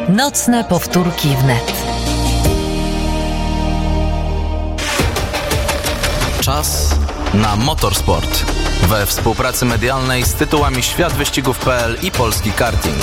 Nocne powtórki wnet. Czas na motorsport. We współpracy medialnej z tytułami Światwyścigów.pl i Polski Karting.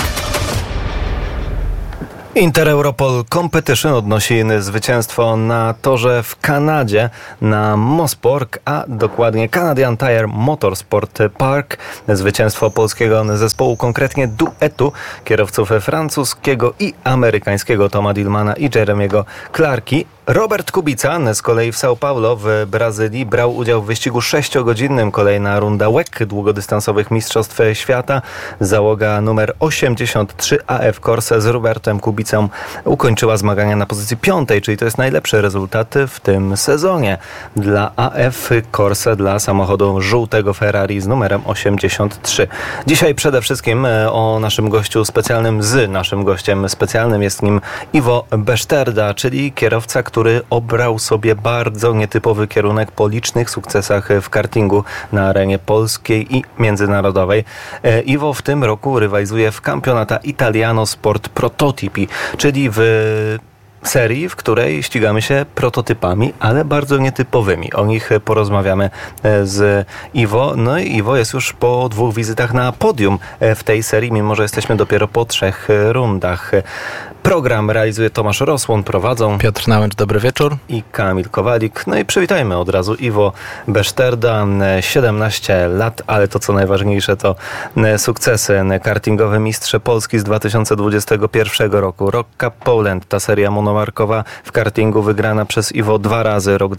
Inter Europol Competition odnosi zwycięstwo na torze w Kanadzie na Mosport, a dokładnie Canadian Tire Motorsport Park. Zwycięstwo polskiego zespołu, konkretnie duetu kierowców francuskiego i amerykańskiego Toma Dillmana i Jeremiego Clarki. Robert Kubica z kolei w São Paulo w Brazylii brał udział w wyścigu 6-godzinnym. Kolejna runda WEC długodystansowych Mistrzostw Świata. Załoga numer 83 AF Corse z Robertem Kubicą ukończyła zmagania na pozycji 5, czyli to jest najlepszy rezultat w tym sezonie dla AF Corse, dla samochodu żółtego Ferrari z numerem 83. Dzisiaj przede wszystkim o naszym gościu specjalnym, z naszym gościem specjalnym. Jest nim Ivo Beszterda, czyli kierowca, który obrał sobie bardzo nietypowy kierunek po licznych sukcesach w kartingu na arenie polskiej i międzynarodowej. Ivo w tym roku rywalizuje w Campionata Italiano Sport Prototipi, czyli w serii, w której ścigamy się prototypami, ale bardzo nietypowymi. O nich porozmawiamy z Ivo. No i Ivo jest już po 2 wizytach na podium w tej serii, mimo że jesteśmy dopiero po 3 rundach. Program realizuje Tomasz Rosłon, prowadzą Piotr Nałęcz, dobry wieczór. I Kamil Kowalik. No i przywitajmy od razu Ivo Beszterda, 17 lat, ale to co najważniejsze to sukcesy. Kartingowy mistrz Polski z 2021 roku. Rock Cup Poland, ta seria monomarkowa w kartingu wygrana przez Ivo 2 razy, rok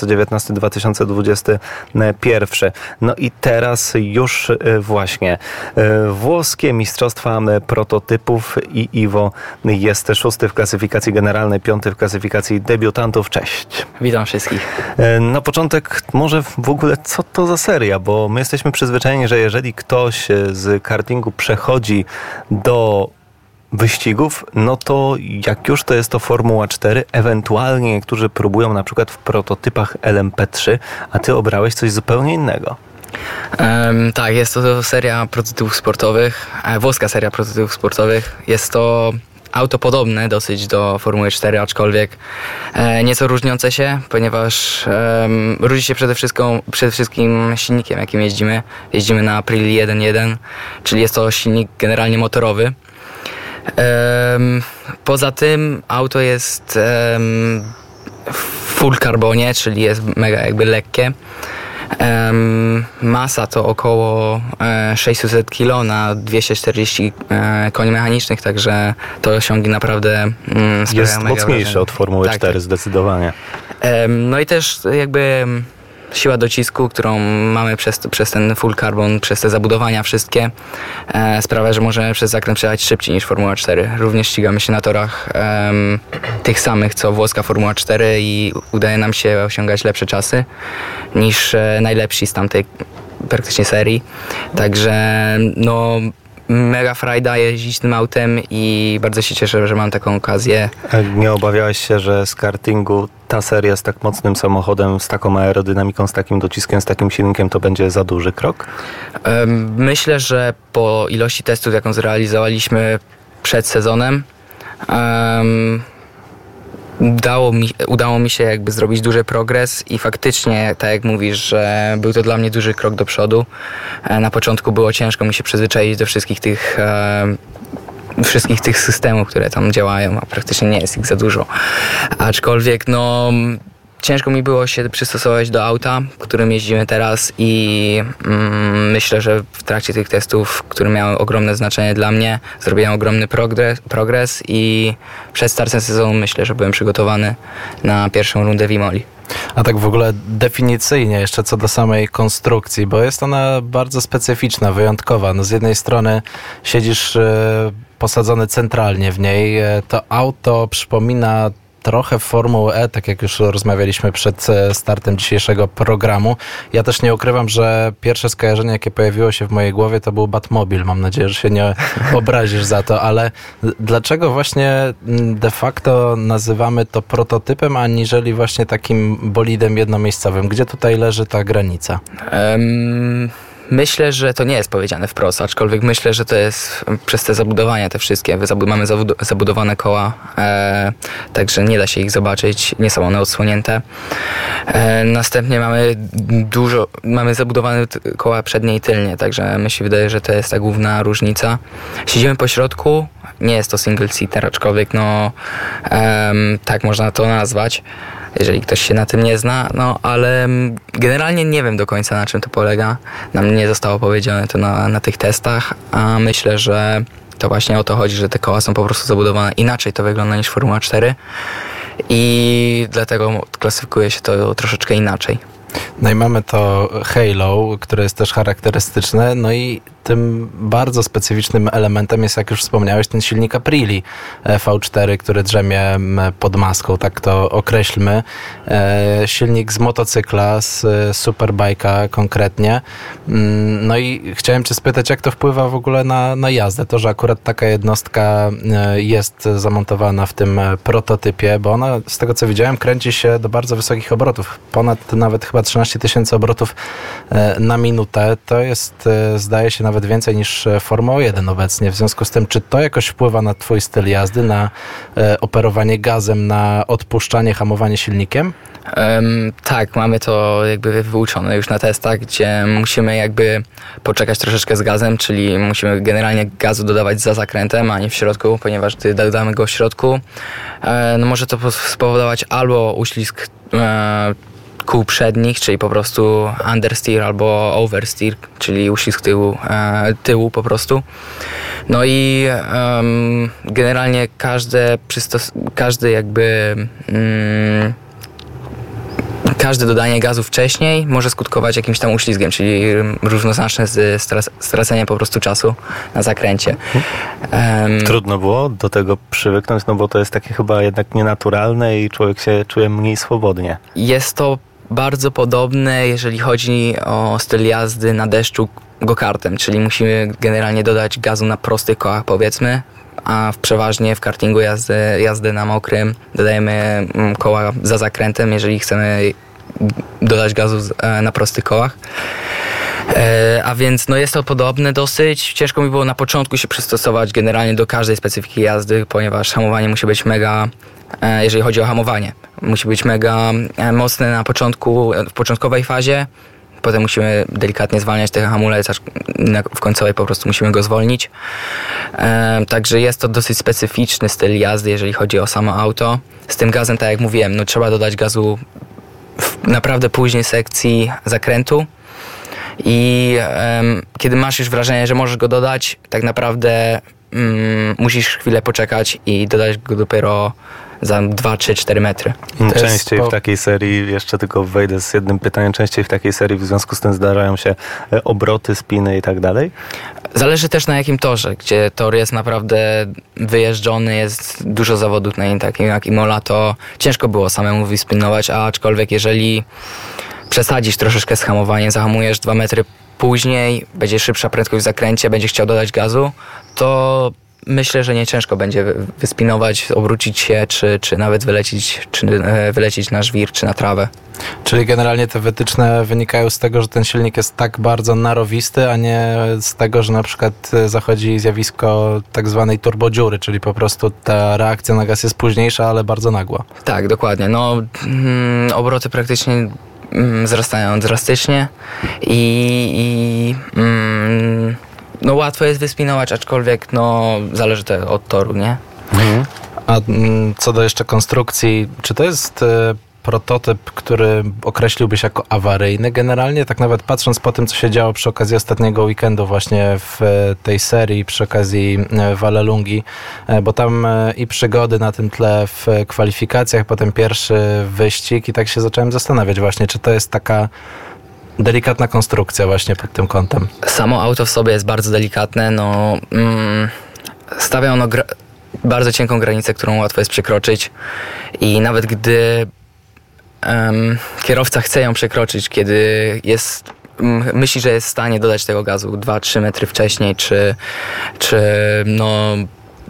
2019-2021. No i teraz już właśnie włoskie mistrzostwa prototypów i Ivo jest 6 w klasyfikacji generalnej, 5 w klasyfikacji debiutantów. Cześć. Witam wszystkich. Na początek może w ogóle co to za seria, bo my jesteśmy przyzwyczajeni, że jeżeli ktoś z kartingu przechodzi do wyścigów, no to jak już to jest to Formuła 4, ewentualnie niektórzy próbują na przykład w prototypach LMP3, a ty obrałeś coś zupełnie innego. Tak, jest to seria prototypów sportowych, włoska seria prototypów sportowych. Jest to auto podobne dosyć do Formuły 4, aczkolwiek nieco różniące się, ponieważ różni się przede wszystkim silnikiem, jakim jeździmy. Jeździmy na Aprilia 1.1, czyli jest to silnik generalnie motorowy. Poza tym auto jest w full carbonie, czyli jest mega jakby lekkie. Masa to około 600 kg na 240 koni mechanicznych, także to osiągi naprawdę sprawiają jest mega mocniejsze wrażenie. od Formuły 4, tak. Zdecydowanie. No i też jakby siła docisku, którą mamy przez ten full carbon, przez te zabudowania wszystkie, sprawia, że możemy przez zakręt przejechać szybciej niż Formuła 4. Również ścigamy się na torach tych samych co włoska Formuła 4 i udaje nam się osiągać lepsze czasy niż najlepsi z tamtej praktycznie serii. Także no mega frajda jeździć tym autem i bardzo się cieszę, że mam taką okazję. Nie obawiałeś się, że z kartingu ta seria z tak mocnym samochodem, z taką aerodynamiką, z takim dociskiem, z takim silnikiem to będzie za duży krok? Myślę, że po ilości testów, jaką zrealizowaliśmy przed sezonem, udało mi się jakby zrobić duży progres i faktycznie, tak jak mówisz, że był to dla mnie duży krok do przodu. Na początku było ciężko mi się przyzwyczaić do wszystkich tych systemów, które tam działają, a praktycznie nie jest ich za dużo. Aczkolwiek no ciężko mi było się przystosować do auta, którym jeździmy teraz i myślę, że w trakcie tych testów, które miały ogromne znaczenie dla mnie, zrobiłem ogromny progres i przed startem sezonu myślę, że byłem przygotowany na pierwszą rundę w Imoli. A tak w ogóle definicyjnie jeszcze co do samej konstrukcji, bo jest ona bardzo specyficzna, wyjątkowa. No z jednej strony siedzisz posadzony centralnie w niej, to auto przypomina trochę Formułę E, tak jak już rozmawialiśmy przed startem dzisiejszego programu. Ja też nie ukrywam, że pierwsze skojarzenie, jakie pojawiło się w mojej głowie, to był Batmobil. Mam nadzieję, że się nie obrazisz za to, ale dlaczego właśnie de facto nazywamy to prototypem, aniżeli właśnie takim bolidem jednomiejscowym? Gdzie tutaj leży ta granica? Myślę, że to nie jest powiedziane wprost, aczkolwiek myślę, że to jest przez te zabudowania te wszystkie. Mamy zabudowane koła, także nie da się ich zobaczyć, nie są one odsłonięte. Następnie mamy zabudowane koła przednie i tylnie, także mi się wydaje, że to jest ta główna różnica. Siedzimy po środku, nie jest to single seater, aczkolwiek tak można to nazwać, jeżeli ktoś się na tym nie zna, ale generalnie nie wiem do końca, na czym to polega. Nam nie zostało powiedziane to na tych testach, a myślę, że to właśnie o to chodzi, że te koła są po prostu zabudowane inaczej, to wygląda niż Formuła 4 i dlatego klasyfikuje się to troszeczkę inaczej. No i mamy to halo, które jest też charakterystyczne, no i tym bardzo specyficznym elementem jest, jak już wspomniałeś, ten silnik Aprilia V4, który drzemie pod maską, tak to określmy. Silnik z motocykla, z superbike'a konkretnie. No i chciałem cię spytać, jak to wpływa w ogóle na jazdę? To, że akurat taka jednostka jest zamontowana w tym prototypie, bo ona, z tego co widziałem, kręci się do bardzo wysokich obrotów. Ponad nawet chyba 13 000 obrotów na minutę. To jest, zdaje się, nawet więcej niż Formuła 1 obecnie. W związku z tym, czy to jakoś wpływa na twój styl jazdy, na operowanie gazem, na odpuszczanie, hamowanie silnikiem? Tak, mamy to jakby wyuczone już na testach, gdzie musimy jakby poczekać troszeczkę z gazem, czyli musimy generalnie gazu dodawać za zakrętem, a nie w środku, ponieważ gdy dodamy go w środku, może to spowodować albo uślizg kół przednich, czyli po prostu understeer albo oversteer, czyli uścisk tyłu po prostu. No i generalnie każde dodanie gazu wcześniej może skutkować jakimś tam uślizgiem, czyli równoznaczne z straceniem po prostu czasu na zakręcie. Trudno było do tego przywyknąć, no bo to jest takie chyba jednak nienaturalne i człowiek się czuje mniej swobodnie. Jest to bardzo podobne, jeżeli chodzi o styl jazdy na deszczu go-kartem, czyli musimy generalnie dodać gazu na prostych kołach, powiedzmy, a przeważnie w kartingu jazdy na mokrym dodajemy koła za zakrętem, jeżeli chcemy dodać gazu na prostych kołach. A więc jest to podobne dosyć. Ciężko mi było na początku się przystosować generalnie do każdej specyfiki jazdy, ponieważ hamowanie musi być mega, jeżeli chodzi o hamowanie, musi być mega mocne na początku, w początkowej fazie. Potem musimy delikatnie zwalniać ten hamulec, aż w końcowej po prostu musimy go zwolnić. Także jest to dosyć specyficzny styl jazdy, jeżeli chodzi o samo auto. Z tym gazem, tak jak mówiłem, trzeba dodać gazu w naprawdę późnej sekcji zakrętu. I kiedy masz już wrażenie, że możesz go dodać, tak naprawdę musisz chwilę poczekać i dodać go dopiero za 2, 3, 4 metry. Częściej w takiej serii, jeszcze tylko wejdę z jednym pytaniem, częściej w takiej serii w związku z tym zdarzają się obroty, spiny i tak dalej? Zależy też na jakim torze, gdzie tor jest naprawdę wyjeżdżony, jest dużo zawodów na nim, takim jak Imola, to ciężko było samemu wyspinować, aczkolwiek jeżeli przesadzisz troszeczkę z hamowaniem, zahamujesz 2 metry później, będzie szybsza prędkość w zakręcie, będzie chciał dodać gazu, to myślę, że nie ciężko będzie wyspinować, obrócić się, czy nawet wylecieć na żwir, czy na trawę. Czyli generalnie te wytyczne wynikają z tego, że ten silnik jest tak bardzo narowisty, a nie z tego, że na przykład zachodzi zjawisko tak zwanej turbodziury, czyli po prostu ta reakcja na gaz jest późniejsza, ale bardzo nagła. Tak, dokładnie. Obroty praktycznie wzrastają drastycznie i łatwo jest wyspinować, aczkolwiek zależy to od toru, nie? Mhm. A co do jeszcze konstrukcji, czy to jest prototyp, który określiłbyś jako awaryjny generalnie? Tak nawet patrząc po tym, co się działo przy okazji ostatniego weekendu właśnie w tej serii, przy okazji Vallelungi, bo tam i przygody na tym tle w kwalifikacjach, potem pierwszy wyścig i tak się zacząłem zastanawiać właśnie, czy to jest taka delikatna konstrukcja właśnie pod tym kątem. Samo auto w sobie jest bardzo delikatne, stawia ono bardzo cienką granicę, którą łatwo jest przekroczyć i nawet gdy kierowca chce ją przekroczyć, kiedy myśli, że jest w stanie dodać tego gazu 2-3 metry wcześniej, czy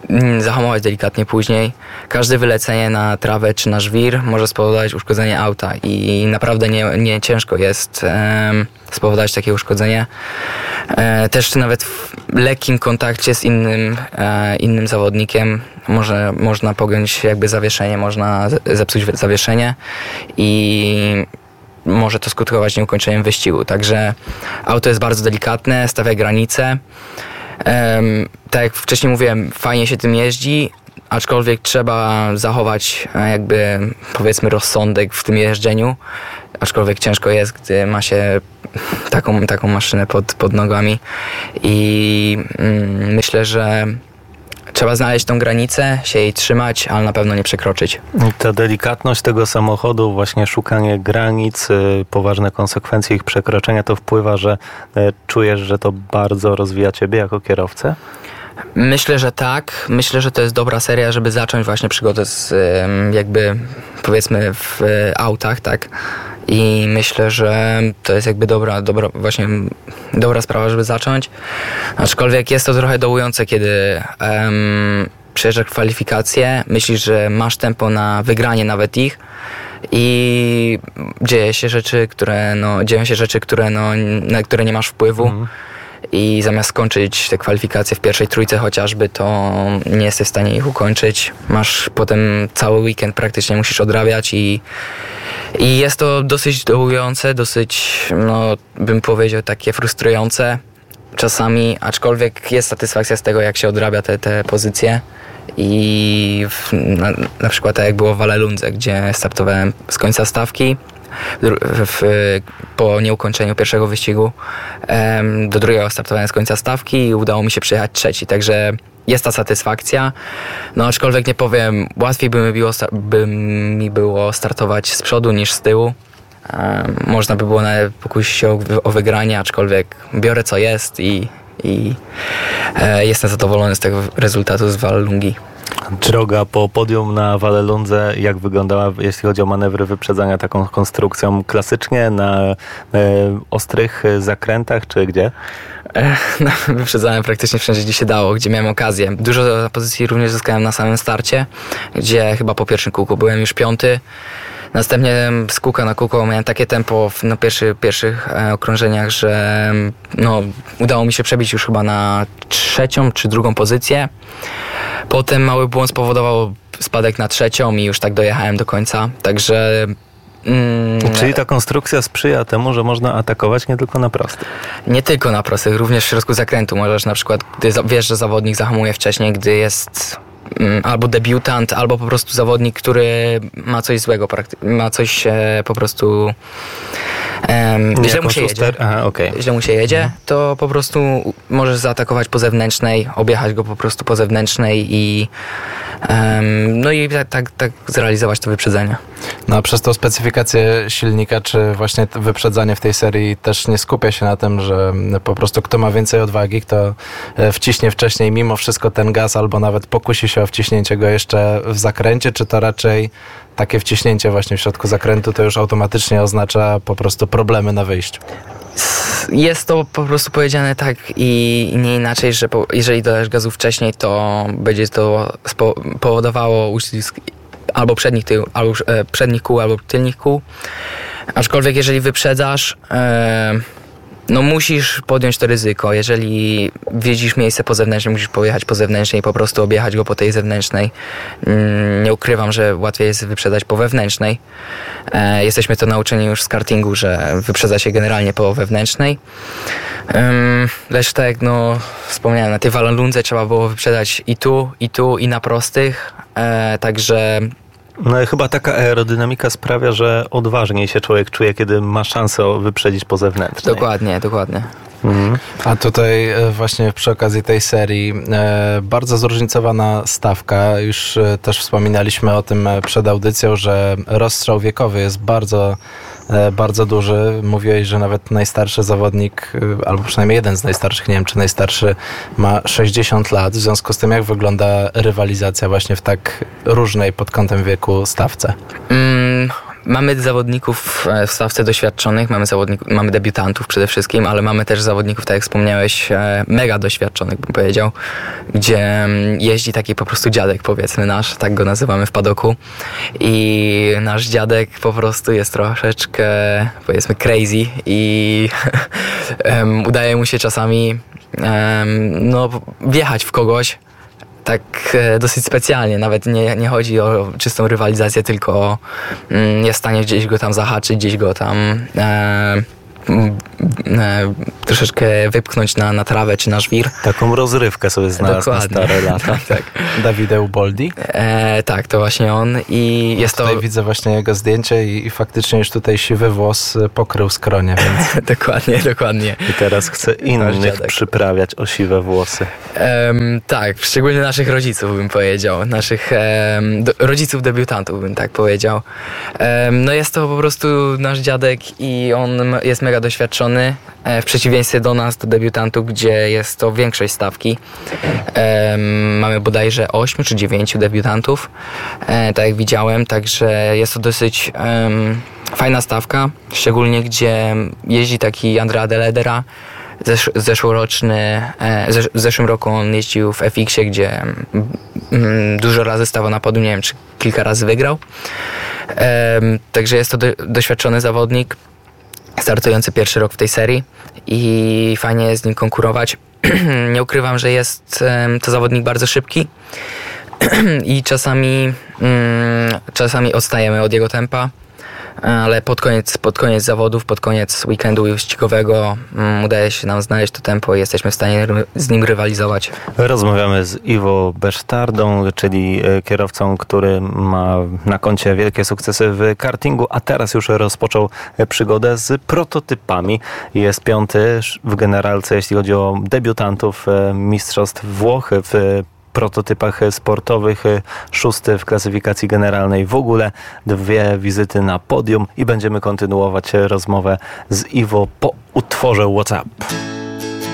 zahamować delikatnie później. Każde wylecenie na trawę czy na żwir może spowodować uszkodzenie auta i naprawdę nie ciężko jest spowodować takie uszkodzenie. Też nawet w lekkim kontakcie z innym zawodnikiem można pogiąć jakby zawieszenie, można zepsuć zawieszenie i może to skutkować nieukończeniem wyścigu. Także auto jest bardzo delikatne, stawia granice. Tak jak wcześniej mówiłem, fajnie się tym jeździ, aczkolwiek trzeba zachować jakby powiedzmy rozsądek w tym jeżdżeniu, aczkolwiek ciężko jest, gdy ma się taką maszynę pod nogami i myślę, że trzeba znaleźć tą granicę, się jej trzymać, ale na pewno nie przekroczyć. Ta delikatność tego samochodu, właśnie szukanie granic, poważne konsekwencje ich przekroczenia, to wpływa, że czujesz, że to bardzo rozwija ciebie jako kierowcę? Myślę, że tak. Myślę, że to jest dobra seria, żeby zacząć właśnie przygodę z jakby powiedzmy w autach, tak? I myślę, że to jest jakby dobra sprawa, żeby zacząć. Aczkolwiek jest to trochę dołujące, kiedy przejeżdżasz kwalifikacje, myślisz, że masz tempo na wygranie nawet ich i dzieją się rzeczy, na które nie masz wpływu. I zamiast skończyć te kwalifikacje w pierwszej trójce chociażby, to nie jesteś w stanie ich ukończyć. Masz potem cały weekend praktycznie musisz odrabiać i jest to dosyć dołujące, dosyć, bym powiedział, takie frustrujące czasami, aczkolwiek jest satysfakcja z tego, jak się odrabia te pozycje. I na przykład tak jak było w Vallelundze, gdzie startowałem z końca stawki, po nieukończeniu pierwszego wyścigu do drugiego startowałem z końca stawki i udało mi się przyjechać trzeci, także jest ta satysfakcja, aczkolwiek nie powiem, łatwiej by mi było startować z przodu niż z tyłu. Można by było nawet pokusić się o wygranie, aczkolwiek biorę co jest i jestem zadowolony z tego rezultatu z Vallelungi. Droga po podium na Vallelundze, jak wyglądała, jeśli chodzi o manewry wyprzedzania taką konstrukcją? Klasycznie na ostrych zakrętach, czy gdzie? Wyprzedzałem praktycznie wszędzie, gdzie się dało, gdzie miałem okazję. Dużo pozycji również zyskałem na samym starcie, gdzie chyba po pierwszym kółku byłem już 5. Następnie z kółka na kółko miałem takie tempo na pierwszych okrążeniach, że udało mi się przebić już chyba na 3. czy 2. pozycję. Potem mały błąd spowodował spadek na 3. i już tak dojechałem do końca, także... Czyli ta konstrukcja sprzyja temu, że można atakować nie tylko na prostych? Nie tylko na prostych, również w środku zakrętu. Możesz na przykład, gdy wiesz, że zawodnik zahamuje wcześniej, gdy jest albo debiutant, albo po prostu zawodnik, który ma coś złego, ma coś po prostu źle mu się jedzie. Źle mu się jedzie, to po prostu możesz zaatakować po zewnętrznej, objechać go po prostu po zewnętrznej i tak zrealizować to wyprzedzenie. A przez tą specyfikację silnika, czy właśnie wyprzedzanie w tej serii też nie skupia się na tym, że po prostu kto ma więcej odwagi, kto wciśnie wcześniej mimo wszystko ten gaz, albo nawet pokusi się o wciśnięcie go jeszcze w zakręcie, czy to raczej takie wciśnięcie właśnie w środku zakrętu to już automatycznie oznacza po prostu problemy na wyjściu? Jest to po prostu powiedziane tak i nie inaczej, że jeżeli dodajesz gazu wcześniej, to będzie to powodowało uścisk albo przednich kół, albo tylnych kół. Aczkolwiek jeżeli wyprzedzasz, musisz podjąć to ryzyko. Jeżeli widzisz miejsce po zewnętrznej, musisz pojechać po zewnętrznej i po prostu objechać go po tej zewnętrznej. Nie ukrywam, że łatwiej jest wyprzedzać po wewnętrznej. Jesteśmy to nauczeni już z kartingu, że wyprzedza się generalnie po wewnętrznej. Lecz tak jak wspomniałem, na tej Vallelundze trzeba było wyprzedać i tu, i na prostych. Także... chyba taka aerodynamika sprawia, że odważniej się człowiek czuje, kiedy ma szansę wyprzedzić po zewnętrznej. Dokładnie. A tutaj właśnie przy okazji tej serii bardzo zróżnicowana stawka. Już też wspominaliśmy o tym przed audycją, że rozstrzał wiekowy jest bardzo duży. Mówiłeś, że nawet najstarszy zawodnik, albo przynajmniej jeden z najstarszych, nie wiem czy najstarszy, ma 60 lat. W związku z tym jak wygląda rywalizacja właśnie w tak różnej pod kątem wieku stawce? Mamy zawodników w stawce doświadczonych, mamy debiutantów przede wszystkim, ale mamy też zawodników, tak jak wspomniałeś, mega doświadczonych, bym powiedział, gdzie jeździ taki po prostu dziadek, powiedzmy nasz, tak go nazywamy w padoku. I nasz dziadek po prostu jest troszeczkę, powiedzmy, crazy i udaje mu się czasami wjechać w kogoś tak dosyć specjalnie. Nawet nie chodzi o czystą rywalizację, tylko o jest w stanie gdzieś go tam zahaczyć, gdzieś go tam troszeczkę wypchnąć na trawę czy na żwir. Taką rozrywkę sobie znalazł na stare lata. Tak. Davide Uboldi? Tak, to właśnie on i jest tutaj to... widzę właśnie jego zdjęcie i faktycznie już tutaj siwy włos pokrył skronie, więc... Dokładnie. I teraz chce innych przyprawiać o siwe włosy. Tak, szczególnie naszych rodziców bym powiedział, naszych rodziców debiutantów bym tak powiedział. No jest to po prostu nasz dziadek i on jest mega doświadczony, w przeciwieństwie do nas, do debiutantów, gdzie jest to większość stawki. Mamy bodajże 8 czy 9 debiutantów, tak jak widziałem, także jest to dosyć fajna stawka, szczególnie gdzie jeździ taki Andrea De Ledera, zeszłoroczny, w zeszłym roku on jeździł w FX-ie, gdzie dużo razy stawał na podium, nie wiem, czy kilka razy wygrał. Także jest to doświadczony zawodnik, startujący pierwszy rok w tej serii i fajnie jest z nim konkurować. Nie ukrywam, że jest to zawodnik bardzo szybki i czasami odstajemy od jego tempa, ale pod koniec zawodów, pod koniec weekendu wyścigowego udaje się nam znaleźć to tempo i jesteśmy w stanie z nim rywalizować. Rozmawiamy z Ivo Besztárdą, czyli kierowcą, który ma na koncie wielkie sukcesy w kartingu, a teraz już rozpoczął przygodę z prototypami. Jest 5. w generalce, jeśli chodzi o debiutantów mistrzostw Włoch w prototypach sportowych, 6. w klasyfikacji generalnej. W ogóle 2 wizyty na podium i będziemy kontynuować rozmowę z Ivo po utworze WhatsApp.